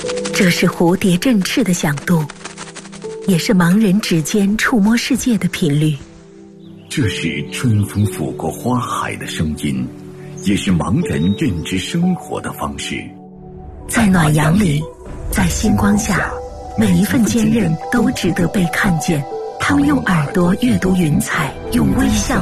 这是蝴蝶振翅的响度，也是盲人指尖触摸世界的频率。 这是春风拂过花海的声音，也是盲人认知生活的方式。 在暖阳里，在星光下，每一份坚韧都值得被看见。他们用耳朵阅读云彩，用微笑